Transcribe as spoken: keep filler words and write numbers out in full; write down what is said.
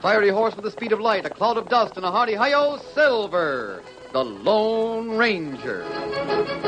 fiery horse with the speed of light, a cloud of dust, and a hearty hi-yo, Silver, the Lone Ranger.